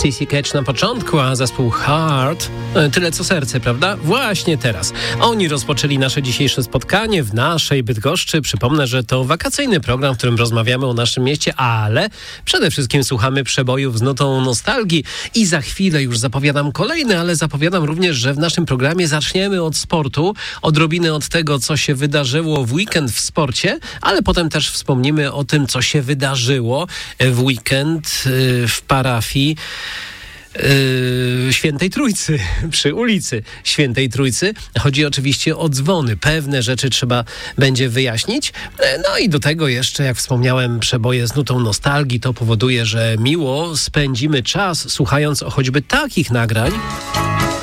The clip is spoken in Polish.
CC Catch na początku, a zespół Heart tyle co serce, prawda? Właśnie teraz. Oni rozpoczęli nasze dzisiejsze spotkanie w naszej Bydgoszczy. Przypomnę, że to wakacyjny program, w którym rozmawiamy o naszym mieście, ale przede wszystkim słuchamy przebojów z nutą nostalgii i za chwilę już zapowiadam kolejny, ale zapowiadam również, że w naszym programie zaczniemy od sportu, odrobinę od tego, co się wydarzyło w weekend w sporcie, ale potem też wspomnimy o tym, co się wydarzyło w weekend w parafii Świętej Trójcy, przy ulicy Świętej Trójcy. Chodzi oczywiście o dzwony. Pewne rzeczy trzeba będzie wyjaśnić. No i do tego jeszcze, jak wspomniałem, przeboje z nutą nostalgii. To powoduje, że miło spędzimy czas słuchając o choćby takich nagrań.